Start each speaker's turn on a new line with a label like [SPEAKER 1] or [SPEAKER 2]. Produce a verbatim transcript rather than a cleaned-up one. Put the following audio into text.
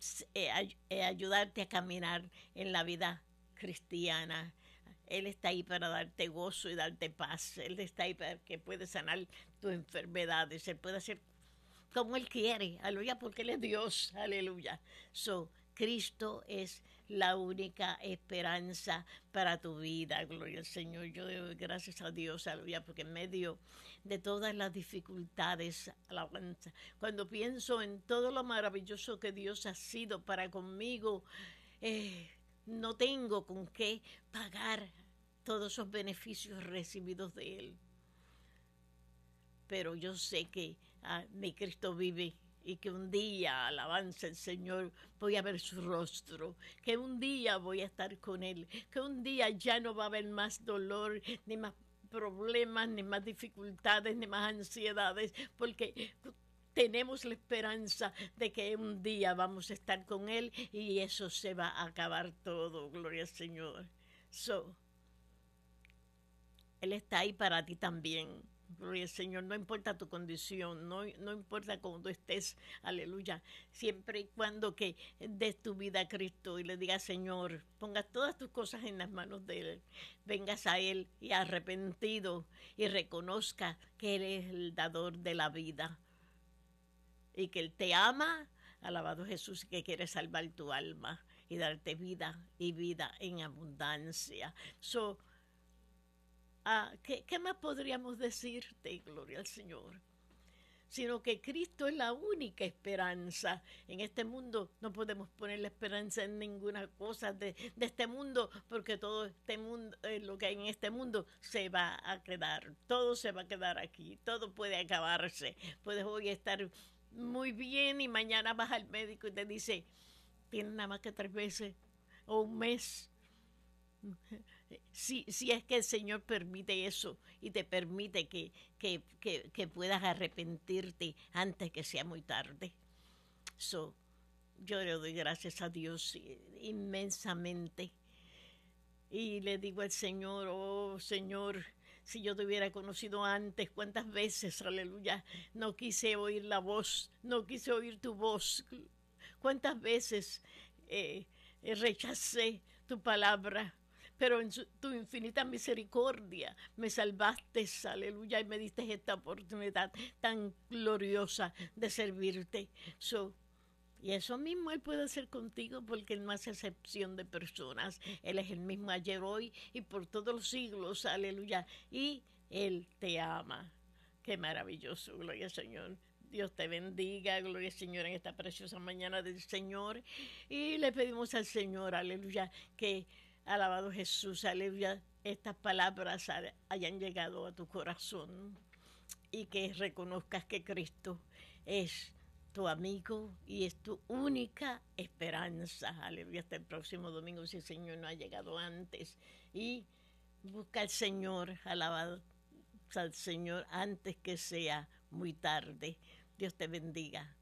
[SPEAKER 1] eh, ay, eh, ayudarte a caminar en la vida cristiana. Él está ahí para darte gozo y darte paz. Él está ahí para que puedas sanar tus enfermedades. Él puede hacer como Él quiere, aleluya, porque Él es Dios, aleluya. So, Cristo es la única esperanza para tu vida, gloria al Señor. Yo doy gracias a Dios, aleluya, porque en medio de todas las dificultades, alabanza, cuando pienso en todo lo maravilloso que Dios ha sido para conmigo, eh, no tengo con qué pagar todos esos beneficios recibidos de Él. Pero yo sé que ah, mi Cristo vive y que un día, alabanza el Señor, voy a ver su rostro, que un día voy a estar con Él, que un día ya no va a haber más dolor, ni más problemas, ni más dificultades, ni más ansiedades, porque tenemos la esperanza de que un día vamos a estar con Él y eso se va a acabar todo, gloria al Señor. So, Él está ahí para ti también. Gloria al Señor, no importa tu condición, no, no importa cómo estés, aleluya, siempre y cuando que des tu vida a Cristo y le digas, Señor, pongas todas tus cosas en las manos de Él, vengas a Él y arrepentido y reconozca que Él es el dador de la vida y que Él te ama, alabado Jesús, y que quiere salvar tu alma y darte vida y vida en abundancia. So, Ah, ¿qué, ¿Qué más podríamos decirte, gloria al Señor? Sino que Cristo es la única esperanza. En este mundo no podemos poner la esperanza en ninguna cosa de, de este mundo, porque todo este mundo, eh, lo que hay en este mundo se va a quedar, todo se va a quedar aquí, todo puede acabarse. Puedes hoy estar muy bien y mañana vas al médico y te dice, tienes nada más que tres meses o un mes. Si, si es que el Señor permite eso y te permite que, que, que, que puedas arrepentirte antes que sea muy tarde. So, yo le doy gracias a Dios inmensamente. Y le digo al Señor, oh Señor, si yo te hubiera conocido antes, cuántas veces, aleluya, no quise oír la voz, no quise oír tu voz. Cuántas veces eh, rechacé tu palabra. Pero en su, tu infinita misericordia me salvaste, aleluya, y me diste esta oportunidad tan gloriosa de servirte. So, y eso mismo Él puede hacer contigo porque Él no hace excepción de personas. Él es el mismo ayer, hoy y por todos los siglos, aleluya. Y Él te ama. Qué maravilloso, gloria al Señor. Dios te bendiga, gloria al Señor, en esta preciosa mañana del Señor. Y le pedimos al Señor, aleluya, que alabado Jesús, aleluya, estas palabras hayan llegado a tu corazón y que reconozcas que Cristo es tu amigo y es tu única esperanza. Aleluya, hasta el próximo domingo si el Señor no ha llegado antes. Y busca al Señor, alabado al Señor antes que sea muy tarde. Dios te bendiga.